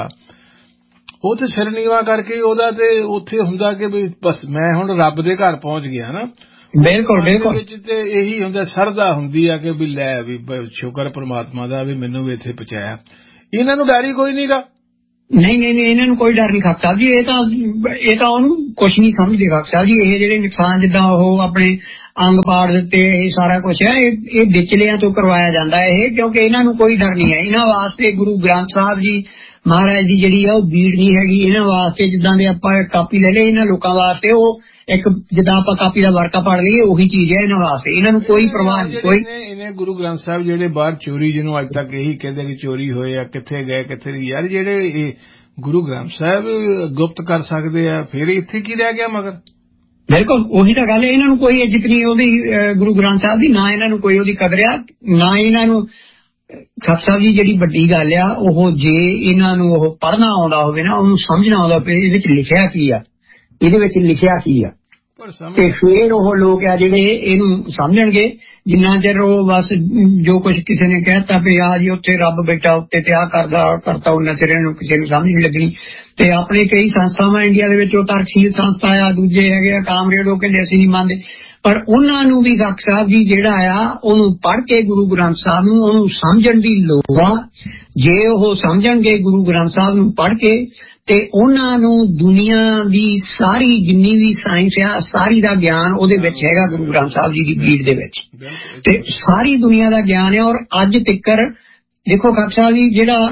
ਉਹ ਤੇ ਸਿਰ ਨੀਵਾਂ ਕਰਕੇ ਉਹਦਾ ਤੇ ਉੱਥੇ ਹੁੰਦਾ ਕਿ ਵੀ ਬਸ ਮੈਂ ਹੁਣ ਰੱਬ ਦੇ ਘਰ ਪਹੁੰਚ ਗਿਆ ਨਾ।
ਬਿਲਕੁਲ ਬਿਲਕੁਲ
ਵਿੱਚ ਤੇ ਇਹੀ ਹੁੰਦਾ ਸਰਦਾ ਹੁੰਦੀ ਆ ਕਿ ਵੀ ਲੈ ਵੀ ਸ਼ੁਕਰ ਪ੍ਰਮਾਤਮਾ ਦਾ ਵੀ ਮੈਨੂੰ ਵੀ ਇੱਥੇ ਪਹੁੰਚਾਇਆ। ਇਹਨਾਂ ਨੂੰ ਡਰ ਹੀ ਕੋਈ ਨੀ ਗਾ,
ਨਹੀਂ ਨਹੀਂ ਨਹੀਂ ਇਹਨਾਂ ਨੂੰ ਕੋਈ ਡਰ ਨਹੀਂ ਖਾਕ ਸਾਹਿਬ ਜੀ। ਇਹ ਤਾਂ ਇਹ ਤਾਂ ਉਹਨੂੰ ਕੁਛ ਨਹੀਂ ਸਮਝਦੇ ਖਾਕ ਸਾਹਿਬ ਜੀ। ਇਹ ਜਿਹੜੇ ਨੁਕਸਾਨ ਜਿੱਦਾਂ ਉਹ ਆਪਣੇ ਅੰਗ ਪਾੜ ਦਿੱਤੇ, ਇਹ ਸਾਰਾ ਕੁਛ ਹੈ ਇਹ ਇਹ ਵਿਚਲਿਆਂ ਤੋਂ ਕਰਵਾਇਆ ਜਾਂਦਾ ਹੈ ਇਹ, ਕਿਉਂਕਿ ਇਹਨਾਂ ਨੂੰ ਕੋਈ ਡਰ ਨਹੀਂ ਹੈ। ਇਹਨਾਂ ਵਾਸਤੇ ਗੁਰੂ ਗ੍ਰੰਥ ਸਾਹਿਬ ਜੀ ਮਹਾਰਾਜ ਦੀ ਜਿਹੜੀ ਆ ਉਹ ਬੀੜ ਨਹੀਂ ਹੈਗੀ ਇਹਨਾਂ ਵਾਸਤੇ। ਜਿੱਦਾਂ ਦੇ ਆਪਾਂ ਕਾਪੀ ਲੈ ਲਏ ਇਹਨਾਂ ਲੋਕਾਂ ਵਾਸਤੇ ਉਹ ਇੱਕ ਜਿੱਦਾਂ ਆਪਾਂ ਕਾਪੀ ਦਾ ਵਰਕਾ ਪੜ ਲਈਏ ਉਹੀ ਚੀਜ਼ ਹੈ ਇਹਨਾਂ ਵਾਸਤੇ। ਇਹਨਾਂ ਨੂੰ ਕੋਈ ਪ੍ਰਵਾਹ ਨਹੀਂ ਕੋਈ।
ਇਹਨੇ ਗੁਰੂ ਗ੍ਰੰਥ ਸਾਹਿਬ ਜਿਹੜੇ ਬਾਹਰ ਚੋਰੀ ਜਿਹਨੂੰ ਅੱਜ ਤੱਕ ਇਹੀ ਕਹਿੰਦੇ ਕਿ ਚੋਰੀ ਹੋਏ ਆ, ਕਿੱਥੇ ਗਏ ਕਿੱਥੇ ਨਹੀਂ, ਯਾਰ ਜਿਹੜੇ ਇਹ ਗੁਰੂ ਗ੍ਰੰਥ ਸਾਹਿਬ ਗੁਪਤ ਕਰ ਸਕਦੇ ਆ ਫਿਰ ਇੱਥੇ ਕੀ ਰਹਿ ਗਿਆ ਮਗਰ।
ਬਿਲਕੁਲ ਉਹੀ ਤਾਂ ਗੱਲ ਹੈ। ਇਹਨਾਂ ਨੂੰ ਕੋਈ ਇੱਜ਼ਤ ਨਹੀਂ ਉਹਦੀ ਗੁਰੂ ਗ੍ਰੰਥ ਸਾਹਿਬ ਦੀ, ਨਾ ਇਹਨਾਂ ਨੂੰ ਕੋਈ ਉਹਦੀ ਕਦਰ ਆ, ਨਾ ਇਹਨਾਂ ਨੂੰ ਖਾਕ ਸਾਹਿਬ ਜੀ। ਜਿਹੜੀ ਵੱਡੀ ਗੱਲ ਆ ਉਹ ਜੇ ਇਹਨਾਂ ਨੂੰ ਉਹ ਪੜ੍ਹਨਾ ਆਉਂਦਾ ਹੋਵੇ ਨਾ, ਉਹਨੂੰ ਸਮਝਣਾ ਆਉਂਦਾ ਪਏ ਇਹਦੇ ਵਿੱਚ ਲਿਖਿਆ ਕੀ ਆ, ਇਹਦੇ ਵਿੱਚ ਲਿਖਿਆ ਕੀ ਆ, ਤੇ ਫਿਰ ਉਹ ਲੋਕ ਆ ਜਿਹੜੇ ਇਹਨੂੰ ਸਮਝਣਗੇ। ਜਿੰਨਾ ਚਿਰ ਉਹ ਬਸ ਜੋ ਕੁਛ ਕਿਸੇ ਨੇ ਕਹਿਤਾ ਵੀ ਆ ਜੀ ਉੱਥੇ ਰੱਬ ਬੈਠਾ ਉੱਤੇ ਤੇ ਆ ਕਰਦਾ ਕਰਤਾ, ਉਹਨਾਂ ਚਿਰ ਇਹਨੂੰ ਕਿਸੇ ਨੂੰ ਸਮਝ ਨਹੀਂ ਲੱਗਣੀ। ਤੇ ਆਪਣੇ ਕਈ ਸੰਸਥਾਵਾਂ ਇੰਡੀਆ ਦੇ ਵਿੱਚ ਉਹ ਤਰਕਸ਼ੀਲ ਸੰਸਥਾ ਆ, ਦੂਜੇ ਹੈਗੇ ਆ ਕਾਮਰੇਡ, ਉਹ ਕਹਿੰਦੇ ਅਸੀਂ ਨਹੀਂ ਮੰਨਦੇ, ਪਰ ਉਹਨਾਂ ਨੂੰ ਵੀ ਖਾਕ ਸਾਹਿਬ ਜੀ ਜਿਹੜਾ ਆ ਉਹਨੂੰ ਪੜ੍ਹ ਕੇ ਗੁਰੂ ਗ੍ਰੰਥ ਸਾਹਿਬ ਨੂੰ ਉਹਨੂੰ ਸਮਝਣ ਦੀ ਲੋੜ ਆ। ਜੇ ਉਹ ਸਮਝਣਗੇ ਗੁਰੂ ਗ੍ਰੰਥ ਸਾਹਿਬ ਨੂੰ ਪੜ੍ਹ ਕੇ ਤੇ ਉਹਨਾਂ ਨੂੰ ਦੁਨੀਆ ਦੀ ਸਾਰੀ ਜਿੰਨੀ ਵੀ ਸਾਇੰਸ ਆ ਸਾਰੀ ਦਾ ਗਿਆਨ ਉਹਦੇ ਵਿੱਚ ਹੈਗਾ ਗੁਰੂ ਗ੍ਰੰਥ ਸਾਹਿਬ ਜੀ ਦੀ ਬੀੜ ਦੇ ਵਿੱਚ, ਤੇ ਸਾਰੀ ਦੁਨੀਆ ਦਾ ਗਿਆਨ ਹੈ। ਔਰ ਅੱਜ ਤੱਕਰ ਦੇਖੋ ਖਾਕ ਸਾਹਿਬ ਜੀ ਜਿਹੜਾ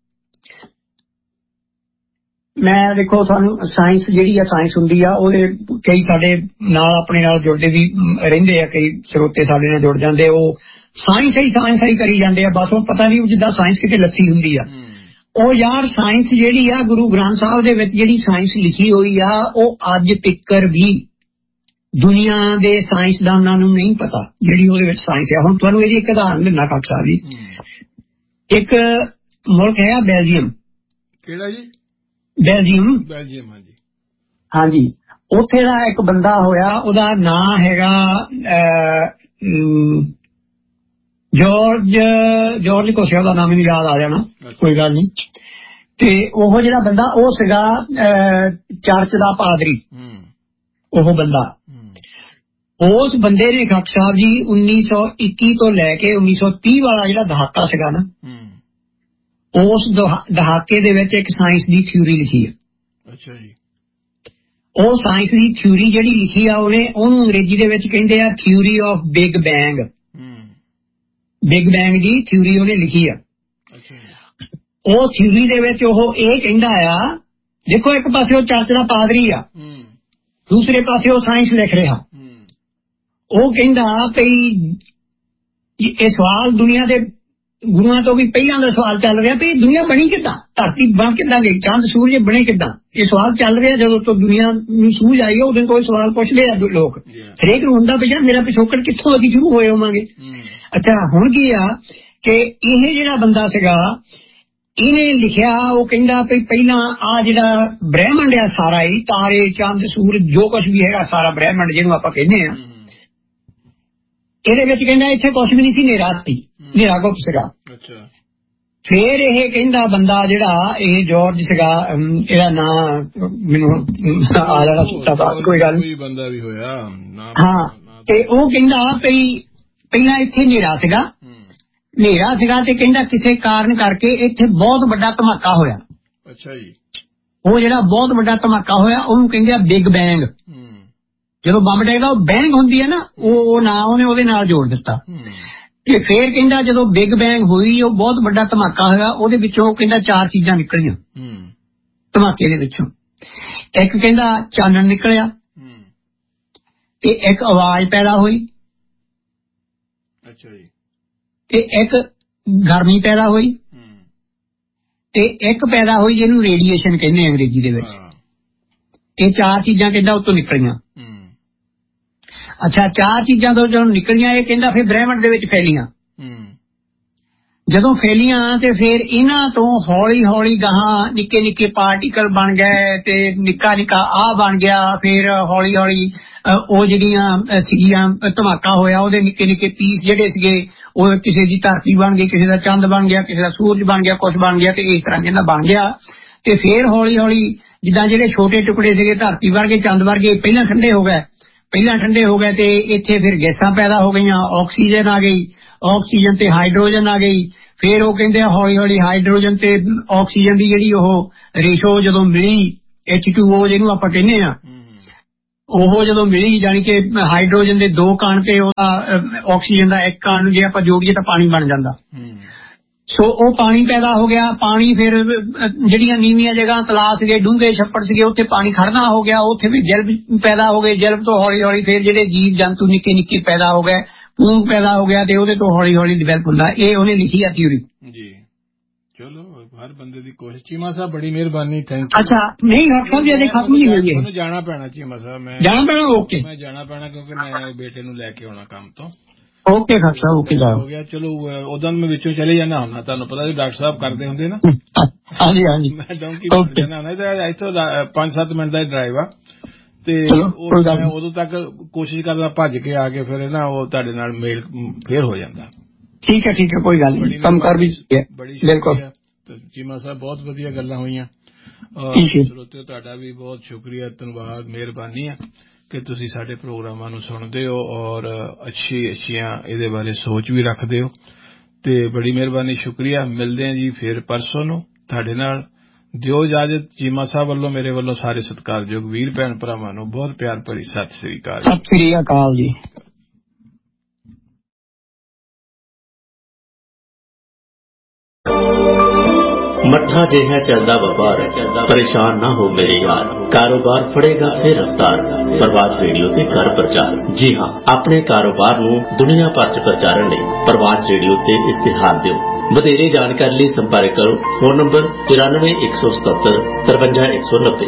ਮੈਂ ਦੇਖੋ ਤੁਹਾਨੂੰ ਸਾਇੰਸ ਜਿਹੜੀ ਆ ਸਾਇੰਸ ਹੁੰਦੀ ਆ ਉਹਦੇ ਕਈ ਸਾਡੇ ਨਾਲ ਆਪਣੇ ਨਾਲ ਜੁੜਦੇ ਵੀ ਰਹਿੰਦੇ ਆ, ਕਈ ਸਰੋਤੇ ਸਾਡੇ ਨਾਲ ਜੁੜ ਜਾਂਦੇ, ਉਹ ਸਾਇੰਸ ਹੀ ਸਾਇੰਸ ਹੀ ਕਰੀ ਜਾਂਦੇ ਆ ਬਸ। ਉਹ ਪਤਾ ਨਹੀਂ ਜਿੱਦਾਂ ਸਾਇੰਸ ਕਿਤੇ ਲੱਸੀ ਹੁੰਦੀ ਆ। ਉਹ ਯਾਰ ਸਾਇੰਸ ਜਿਹੜੀ ਆ ਗੁਰੂ ਗ੍ਰੰਥ ਸਾਹਿਬ ਦੇ ਵਿੱਚ ਜਿਹੜੀ ਸਾਇੰਸ ਲਿਖੀ ਹੋਈ ਆ ਉਹ ਅੱਜ ਤੱਕਰ ਵੀ ਦੁਨੀਆ ਦੇ ਸਾਇੰਸਦਾਨਾਂ ਨੂੰ ਨਹੀਂ ਪਤਾ ਜਿਹੜੀ ਉਹਦੇ ਵਿੱਚ ਸਾਇੰਸ ਆ। ਹੁਣ ਤੁਹਾਨੂੰ ਇਹਦੀ ਇੱਕ ਉਦਾਹਰਨ ਦਿੰਦਾ ਖਾਕ ਸਾਹਿਬ ਜੀ। ਇੱਕ ਮੁਲਕ ਹੈ ਬੈਲਜੀਅਮ।
ਕਿਹੜਾ ਜੀ?
ਬੈਲਜੀਅਮ।
ਬੈਲਜੀਅਮ ਹਾਂਜੀ
ਹਾਂਜੀ। ਉੱਥੇ ਦਾ ਇੱਕ ਬੰਦਾ ਹੋਇਆ, ਉਹਦਾ ਨਾਂ ਹੈਗਾ ਜਾਰਜ ਜਾਰਜ ਕੁਛ ਉਹਦਾ ਨਾਮ ਮੈਨੂੰ ਯਾਦ ਆ ਜਾਣਾ, ਕੋਈ ਗੱਲ ਨਹੀਂ। ਤੇ ਉਹ ਜਿਹੜਾ ਬੰਦਾ ਉਹ ਸੀਗਾ ਚਰਚ ਦਾ ਪਾਦਰੀ। ਉਹ ਬੰਦਾ ਉਸ ਬੰਦੇ ਨੇ ਖਾਕ ਸਾਹਿਬ ਜੀ ਉੱਨੀ ਸੌ ਇੱਕੀ ਤੋਂ ਲੈ ਕੇ ਉੱਨੀ ਸੌ ਤੀਹ ਵਾਲਾ ਜਿਹੜਾ ਦਹਾਕਾ ਸੀਗਾ ਨਾ, ਉਸ ਦਹਾਕੇ ਦੇ ਵਿੱਚ ਇੱਕ ਸਾਇੰਸ ਦੀ ਥਿਊਰੀ ਲਿਖੀ ਹੈ।
ਅੱਛਾ ਜੀ।
ਉਹ ਸਾਇੰਸ ਦੀ ਥਿਊਰੀ ਜਿਹੜੀ ਲਿਖੀ ਆ ਉਹਨੇ ਉਹਨੂੰ ਅੰਗਰੇਜ਼ੀ ਦੇ ਵਿੱਚ ਕਹਿੰਦੇ ਆ theory of big bang. Big bang the theory ਉਹਨੇ ਲਿਖੀ ਆ। ਉਹ ਥਿਊਰੀ ਦੇ ਵਿੱਚ ਉਹ ਇਹ ਕਹਿੰਦਾ ਆ, ਦੇਖੋ ਇੱਕ ਪਾਸੇ ਉਹ ਚਰਚ ਦਾ ਪਾਦਰੀ ਆ, ਦੂਸਰੇ ਪਾਸੇ ਉਹ ਸਾਇੰਸ ਲਿਖ ਰਿਹਾ। ਉਹ ਕਹਿੰਦਾ ਭਈ ਇਹ ਸਵਾਲ ਦੁਨੀਆ ਦੇ ਗੁਰੂਆਂ ਤੋਂ ਵੀ ਪਹਿਲਾਂ ਦਾ ਸਵਾਲ ਚੱਲ ਰਿਹਾ ਵੀ ਦੁਨੀਆ ਬਣੀ ਕਿੱਦਾਂ, ਧਰਤੀ ਬਣ ਕਿੱਦਾਂ ਗਈ, ਚੰਦ ਸੂਰਜ ਬਣੇ ਕਿੱਦਾਂ, ਇਹ ਸਵਾਲ ਚੱਲ ਰਿਹਾ। ਜਦੋਂ ਤੋਂ ਦੁਨੀਆ ਨੂੰ ਸੂਝ ਆਈ ਹੈ ਉਦੋਂ ਕੋਈ ਸਵਾਲ ਪੁੱਛਦੇ ਆ ਲੋਕ, ਹਰੇਕ ਨੂੰ ਹੁੰਦਾ ਵੀ ਯਾਰ ਮੇਰਾ ਪਿਛੋਕੜ ਕਿੱਥੋਂ ਅਸੀਂ ਸ਼ੁਰੂ ਹੋਏ ਹੋਵਾਂਗੇ। ਅੱਛਾ ਹੁਣ ਕੀ ਆ ਕਿ ਇਹ ਜਿਹੜਾ ਬੰਦਾ ਸੀਗਾ ਇਹਨੇ ਲਿਖਿਆ, ਉਹ ਕਹਿੰਦਾ ਵੀ ਪਹਿਲਾਂ ਆ ਜਿਹੜਾ ਬ੍ਰਹਿਮੰਡ ਆ ਸਾਰਾ ਹੀ, ਤਾਰੇ ਚੰਦ ਸੂਰਜ ਜੋ ਕੁਛ ਵੀ ਹੈਗਾ ਸਾਰਾ ਬ੍ਰਹਿਮੰਡ ਜਿਹਨੂੰ ਆਪਾਂ ਕਹਿੰਦੇ ਆ, ਇਹਦੇ ਵਿੱਚ ਕਹਿੰਦਾ ਇੱਥੇ ਕੁਛ ਵੀ ਨਹੀਂ ਸੀ, ਹਨੇਰਾ ਸੀ, ਹਨੇਰਾ ਗੁਪਤ ਸੀਗਾ। ਫੇਰ ਇਹ ਕਹਿੰਦਾ ਬੰਦਾ ਜਿਹੜਾ ਇਹ ਜਾਰਜ ਸੀਗਾ, ਇਹਦਾ ਨਾਂ ਮੈਨੂੰ ਆ ਜਾਣਾ ਸੁੱਤਾ ਬਾਤ, ਕੋਈ ਗੱਲ ਨਹੀਂ,
ਬੰਦਾ ਵੀ ਹੋਇਆ
ਹਾਂ। ਤੇ ਉਹ ਕਹਿੰਦਾ ਵੀ ਪਹਿਲਾਂ ਇੱਥੇ ਹਨੇਰਾ ਸੀਗਾ, ਹਨੇਰਾ ਸੀਗਾ ਤੇ ਕਹਿੰਦਾ ਕਿਸੇ ਕਾਰਨ ਕਰਕੇ ਇੱਥੇ ਬਹੁਤ ਵੱਡਾ ਧਮਾਕਾ ਹੋਇਆ।
ਅੱਛਾ ਜੀ।
ਉਹ ਜਿਹੜਾ ਬਹੁਤ ਵੱਡਾ ਧਮਾਕਾ ਹੋਇਆ ਉਹਨੂੰ ਕਹਿੰਦੇ ਆ ਬਿਗ ਬੈਂਗ। ਜਦੋਂ ਬੰਬ ਡੇਗਾ ਉਹ ਬੈਂਗ ਹੁੰਦੀ ਹੈ ਨਾ, ਉਹ ਨਾਂ ਉਹਨੇ ਉਹਦੇ ਨਾਲ ਜੋੜ ਦਿੱਤਾ। ਤੇ ਫੇਰ ਕਹਿੰਦਾ ਜਦੋਂ ਬਿਗ ਬੈਂਗ ਹੋਈ ਉਹ ਬਹੁਤ ਵੱਡਾ ਧਮਾਕਾ ਹੋਇਆ, ਉਹਦੇ ਵਿੱਚੋਂ ਉਹ ਕਹਿੰਦਾ ਚਾਰ ਚੀਜ਼ਾਂ ਨਿਕਲੀਆਂ ਧਮਾਕੇ ਦੇ ਵਿੱਚੋਂ। ਇੱਕ ਕਹਿੰਦਾ ਚਾਨਣ ਨਿਕਲਿਆ, ਤੇ ਇੱਕ ਆਵਾਜ਼ ਪੈਦਾ ਹੋਈ,
ਅੱਛਾ ਜੀ,
ਤੇ ਇੱਕ ਗਰਮੀ ਪੈਦਾ ਹੋਈ, ਤੇ ਇੱਕ ਪੈਦਾ ਹੋਈ ਜਿਹਨੂੰ ਰੇਡੀਏਸ਼ਨ ਕਹਿੰਦੇ ਅੰਗਰੇਜ਼ੀ ਦੇ ਵਿੱਚ। ਇਹ ਚਾਰ ਚੀਜ਼ਾਂ ਕਹਿੰਦਾ ਉਤੋਂ ਨਿਕਲੀਆਂ। ਅੱਛਾ ਚਾਰ ਚੀਜ਼ਾਂ ਤੋਂ ਜਦੋਂ ਨਿਕਲੀਆਂ ਇਹ ਕਹਿੰਦਾ ਫਿਰ ਬ੍ਰਹਿਮੰਡ ਦੇ ਵਿੱਚ ਫੈਲੀਆਂ। ਜਦੋਂ ਫੈਲੀਆਂ ਤੇ ਫਿਰ ਇਹਨਾਂ ਤੋਂ ਹੌਲੀ ਹੌਲੀ ਗਾਹਾਂ ਨਿੱਕੇ ਨਿੱਕੇ ਪਾਰਟੀਕਲ ਬਣ ਗਏ, ਤੇ ਨਿੱਕਾ ਨਿੱਕਾ ਆਹ ਬਣ ਗਿਆ। ਫਿਰ ਹੌਲੀ ਹੌਲੀ ਉਹ ਜਿਹੜੀਆਂ ਸੀਗੀਆਂ ਧਮਾਕਾ ਹੋਇਆ ਉਹਦੇ ਨਿੱਕੇ ਨਿੱਕੇ ਪੀਸ ਜਿਹੜੇ ਸੀਗੇ ਉਹ ਕਿਸੇ ਦੀ ਧਰਤੀ ਬਣ ਗਈ, ਕਿਸੇ ਦਾ ਚੰਦ ਬਣ ਗਿਆ, ਕਿਸੇ ਦਾ ਸੂਰਜ ਬਣ ਗਿਆ, ਕੁਛ ਬਣ ਗਿਆ, ਤੇ ਇਸ ਤਰ੍ਹਾਂ ਕਹਿੰਦਾ ਬਣ ਗਿਆ। ਤੇ ਫਿਰ ਹੌਲੀ ਹੌਲੀ ਜਿੱਦਾਂ ਜਿਹੜੇ ਛੋਟੇ ਟੁਕੜੇ ਸੀਗੇ ਧਰਤੀ ਵਰਗੇ ਚੰਦ ਵਰਗੇ ਪਹਿਲਾਂ ਠੰਡੇ ਹੋ ਗਏ, ਪਹਿਲਾਂ ਠੰਡੇ ਹੋ ਗਏ ਤੇ ਇੱਥੇ ਫਿਰ ਗੈਸਾਂ ਪੈਦਾ ਹੋ ਗਈਆਂ, ਆਕਸੀਜਨ ਆ ਗਈ, ਆਕਸੀਜਨ ਤੇ ਹਾਈਡਰੋਜਨ ਆ ਗਈ, ਫਿਰ ਉਹ ਕਹਿੰਦੇ ਹੌਲੀ ਹੌਲੀ ਹਾਈਡਰੋਜਨ ਤੇ ਆਕਸੀਜਨ ਦੀ ਜਿਹੜੀ ਉਹ ਰੇਸ਼ੋ ਜਦੋਂ ਮਿਲੀ ਐਚ ਟੂ ਓ ਜਿਹਨੂੰ ਆਪਾਂ ਕਹਿੰਦੇ ਆ, ਉਹ ਜਦੋਂ ਮਿਲੀ ਜਾਣੀ ਕਿ ਹਾਈਡਰੋਜਨ ਦੇ ਦੋ ਕਣ ਤੇ ਉਹਦਾ ਆਕਸੀਜਨ ਦਾ ਇੱਕ ਕਣ ਜੇ ਆਪਾਂ ਜੋੜੀਏ ਤਾਂ ਪਾਣੀ ਬਣ ਜਾਂਦਾ। ਸੋ ਉਹ ਪਾਣੀ ਪੈਦਾ ਹੋ ਗਿਆ। ਪਾਣੀ ਫਿਰ ਜਿਹੜੀਆਂ ਨੀਵੀਆਂ ਜਗ੍ਹਾ ਤਲਾਅ ਸੀਗੇ, ਡੂੰਘੇ ਛੱਪੜ ਸੀਗੇ, ਉੱਥੇ ਪਾਣੀ ਖੜਨਾ ਹੋ ਗਿਆ, ਉੱਥੇ ਵੀ ਜਲਬ ਪੈਦਾ ਹੋ ਗਏ। ਜਲਬ ਤੋਂ ਹੌਲੀ ਹੌਲੀ ਫਿਰ ਜਿਹੜੇ ਜੀਵ ਜੰਤੂ ਨਿੱਕੇ ਨਿੱਕੇ ਪੈਦਾ ਹੋ ਗਏ, ਪੂੰਗ ਪੈਦਾ ਹੋ ਗਿਆ ਤੇ ਉਹਦੇ ਤੋਂ ਹੌਲੀ ਹੌਲੀ ਡਿਵੈਲਪ ਹੁੰਦਾ। ਇਹ ਉਹਨੇ ਲਿਖੀ ਆ ਥਿਊਰੀ ਜੀ।
ਚਲੋ ਹਰ ਬੰਦੇ ਦੀ ਕੋਸ਼ਿਸ਼। ਚੀਮਾ ਸਾਹਿਬ ਬੜੀ ਮਿਹਰਬਾਨੀ, ਥੈਂਕ ਯੂ।
ਅੱਛਾ ਨਹੀਂ ਡਾਕਟਰ ਸਾਹਿਬ ਜੀ ਅਜੇ ਖਤਮ ਨਹੀਂ ਹੋਈ ਹੈ।
ਮੈਨੂੰ ਜਾਣਾ ਪੈਣਾ ਚੀਮਾ ਸਾਹਿਬ, ਮੈਂ ਜਾਣਾ ਪੈਣਾ। ਓਕੇ ਮੈਂ ਜਾਣਾ ਪੈਣਾ ਕਿਉਂਕਿ ਮੈਂ ਬੇਟੇ ਨੂੰ ਲੈ ਕੇ ਆਉਣਾ ਕੰਮ ਤੋਂ।
ਓਕੇ ਡਾਕਟਰ ਸਾਹਿਬ ਓਕੇ ਜਾਓ
ਹੋ ਗਿਆ। ਚਲੋ ਉਦੋਂ ਮੈਂ ਵਿੱਚੋਂ ਚਲੇ ਜਾਣਾ ਹੁੰਦਾ, ਤੁਹਾਨੂੰ ਪਤਾ ਜੀ ਡਾਕਟਰ ਸਾਹਿਬ ਕਰਦੇ ਹੁੰਦੇ ਨਾ।
ਹਾਂਜੀ ਹਾਂਜੀ
ਮੈਂ ਡੌਂਕੀ ਜਾਣਾ ਹੁੰਦਾ, ਇੱਥੋਂ ਪੰਜ ਸੱਤ ਮਿੰਟ ਦਾ ਡਰਾਈਵ ਆ ਤੇ ਮੈਂ ਉਦੋਂ ਤੱਕ ਕੋਸ਼ਿਸ਼ ਕਰਦਾ ਭੱਜ ਕੇ ਆ ਕੇ ਫਿਰ ਨਾ ਉਹ ਤੁਹਾਡੇ ਨਾਲ ਮੇਲ ਫੇਰ ਹੋ ਜਾਂਦਾ।
ਠੀਕ ਹੈ ਠੀਕ ਹੈ ਕੋਈ ਗੱਲ ਨਹੀਂ, ਕੰਮ ਕਰ ਵੀ
ਬੜੀ ਸ਼ੁਕਰੀਆ ਚੀਮਾ ਸਾਹਿਬ, ਬਹੁਤ ਵਧੀਆ ਗੱਲਾਂ ਹੋਈਆਂ। ਸਰੋਤਿਓ ਤੁਹਾਡਾ ਵੀ ਬਹੁਤ ਸ਼ੁਕਰੀਆ, ਧੰਨਵਾਦ, ਮਿਹਰਬਾਨੀ ਆ ਕਿ ਤੁਸੀਂ ਸਾਡੇ ਪ੍ਰੋਗਰਾਮਾਂ ਨੂੰ ਸੁਣਦੇ ਹੋ ਔਰ ਅੱਛੀ ਅੱਛੀਆਂ ਇਹਦੇ ਬਾਰੇ ਸੋਚ ਵੀ ਰੱਖਦੇ ਹੋ ਤੇ ਬੜੀ ਮਿਹਰਬਾਨੀ, ਸ਼ੁਕਰੀਆ। ਮਿਲਦੇ ਹਾਂ ਜੀ ਫਿਰ ਪਰਸੋਂ ਨੂੰ ਤੁਹਾਡੇ ਨਾਲ। ਦਿਓ ਇਜਾਜ਼ਤ। ਚੀਮਾ ਸਾਹਿਬ ਵੱਲੋਂ ਮੇਰੇ ਵੱਲੋਂ ਸਾਰੇ ਸਤਿਕਾਰਯੋਗ ਵੀਰ ਭੈਣ ਭਰਾਵਾਂ ਨੂੰ ਬਹੁਤ ਪਿਆਰ ਭਰੀ ਸਤਿ ਸ੍ਰੀ ਅਕਾਲ।
ਸਤਿ ਸ੍ਰੀ ਅਕਾਲ ਜੀ।
ਮੱਠਾ ਜਿਹਾ ਚੱਲਦਾ ਵਪਾਰ, ਪਰੇਸ਼ਾਨ ਨਾ ਹੋ ਮੇਰੇ ਯਾਰ, ਕਾਰੋਬਾਰ ਫੜੇਗਾ ਫਿਰ ਰਫਤਾਰ। ਪ੍ਰਵਾਸ ਰੇਡੀਓ ਤੇ ਕਰ ਪ੍ਰਚਾਰ। ਜੀ ਹਾਂ, ਆਪਣੇ ਕਾਰੋਬਾਰ ਨੂੰ ਦੁਨੀਆ ਭਰ ਚ ਪ੍ਰਚਾਰਨ ਲਈ ਪ੍ਰਵਾਸ ਰੇਡੀਓ ਤੇ ਇਸ਼ਤਿਹਾਰ ਦਿਓ। ਵਧੇਰੇ ਜਾਣਕਾਰੀ ਲਈ ਸੰਪਰਕ ਕਰੋ ਫੋਨ ਨੰਬਰ ਚੁਰਾਨਵੇਂ ਇੱਕ ਸੌ ਸਤੱਤਰ ਤਰਵੰਜਾ ਇੱਕ ਸੌ ਨੱਬੇ।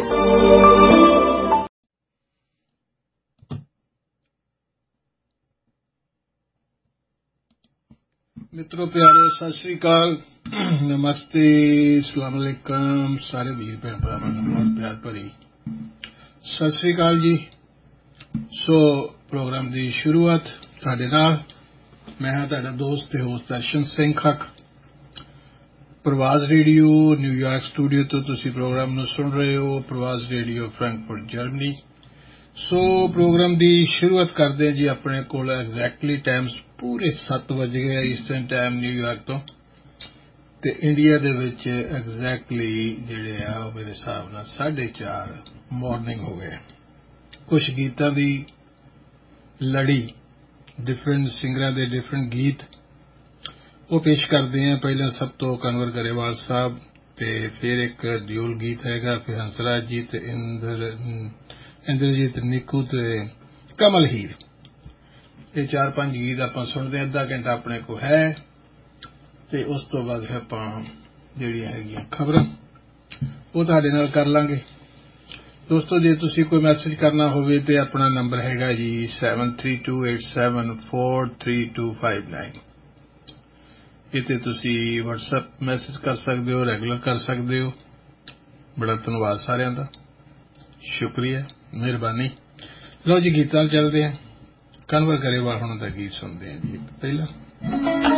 ਮਿੱਤਰੋ ਪਿਆਰੇ, ਸਤਿ ਸ੍ਰੀ ਅਕਾਲ, ਨਮਸਤੇ, ਅਸਲਾਮ ਅਲੈਕਮ। ਸਾਰੇ ਵੀਰ ਭੈਣ ਭਰਾਵਾਂ ਨੂੰ ਬਹੁਤ ਪਿਆਰ ਭਰੀ ਸਤਿ ਸ੍ਰੀ ਅਕਾਲ ਜੀ। ਸੋ ਪ੍ਰੋਗਰਾਮ ਦੀ ਸ਼ੁਰੂਆਤ ਸਾਡੇ ਨਾਲ ਮੈਂ ਹਾਂ ਤੁਹਾਡਾ ਦੋਸਤ ਤੇ ਹੋਸਟ ਦਰਸ਼ਨ ਸਿੰਘ ਖੱਕ। ਪ੍ਰਵਾਸ ਰੇਡੀਓ ਨਿਊਯਾਰਕ ਸਟੂਡੀਓ ਤੋਂ ਤੁਸੀਂ ਪ੍ਰੋਗਰਾਮ ਨੂੰ ਸੁਣ ਰਹੇ ਹੋ, ਪ੍ਰਵਾਸ ਰੇਡੀਓ ਫਰੈਂਕਫਰਟ ਜਰਮਨੀ। ਸੋ ਪ੍ਰੋਗਰਾਮ ਦੀ ਸ਼ੁਰੂਆਤ ਕਰਦੇ ਜੀ। ਆਪਣੇ ਕੋਲ ਐਗਜ਼ੈਕਟਲੀ ਟਾਈਮ ਪੂਰੇ ਸੱਤ ਵਜ ਗਏ ਈਸਟਰਨ ਟਾਈਮ ਨਿਊਯਾਰਕ ਤੋਂ, ਤੇ ਇੰਡੀਆ ਦੇ ਵਿੱਚ ਐਗਜ਼ੈਕਟਲੀ ਜਿਹੜੇ ਆ ਉਹ ਮੇਰੇ ਹਿਸਾਬ ਨਾਲ ਸਾਢੇ ਚਾਰ ਮਾਰਨਿੰਗ ਹੋ ਗਏ। ਕੁਛ ਗੀਤਾਂ ਦੀ ਲੜੀ, ਡਿਫਰੈਂਟ ਸਿੰਗਰਾਂ ਦੇ ਡਿਫਰੈਂਟ ਗੀਤ ਉਹ ਪੇਸ਼ ਕਰਦੇ ਹਾਂ। ਪਹਿਲਾਂ ਸਭ ਤੋਂ ਕਨਵਰ ਗਰੇਵਾਲ ਸਾਹਿਬ ਤੇ ਫਿਰ ਇੱਕ ਡਿਊਲ ਗੀਤ ਹੈਗਾ, ਫਿਰ ਹੰਸਰਾਜ ਜੀ ਤੇ ਇੰਦਰ ਇੰਦਰਜੀਤ ਨਿੱਕੂ ਤੇ ਕਮਲ ਹੀਰ। ਇਹ ਚਾਰ ਪੰਜ ਗੀਤ ਆਪਾਂ ਸੁਣਦੇ ਹਾਂ। ਅੱਧਾ ਘੰਟਾ ਆਪਣੇ ਕੋਲ ਹੈ ਤੇ ਉਸ ਤੋਂ ਬਾਅਦ ਫਿਰ ਆਪਾਂ ਜਿਹੜੀਆਂ ਹੈਗੀਆਂ ਖਬਰਾਂ ਉਹ ਤੁਹਾਡੇ ਨਾਲ ਕਰ ਲਾਂਗੇ। ਦੋਸਤੋ ਜੇ ਤੁਸੀਂ ਕੋਈ ਮੈਸੇਜ ਕਰਨਾ ਹੋਵੇ ਤੇ ਆਪਣਾ ਨੰਬਰ ਹੈਗਾ ਜੀ seven three two eight seven four three two five nine. ਇਹ ਤੇ ਤੁਸੀਂ ਵਟਸਐਪ ਮੈਸੇਜ ਕਰ ਸਕਦੇ ਹੋ, ਰੈਗੂਲਰ ਕਰ ਸਕਦੇ ਹੋ। ਬੜਾ ਧੰਨਵਾਦ ਸਾਰਿਆਂ ਦਾ, ਸ਼ੁਕਰੀਆ, ਮਿਹਰਬਾਨੀ। ਲਓ ਜੀ ਗੀਤਾਂ ਚੱਲਦੇ ਆ। ਕਨਵਰ ਗਰੇਵਾਲ ਹੁਣ ਦਾ ਗੀਤ ਸੁਣਦੇ ਆ ਜੀ। ਪਹਿਲਾਂ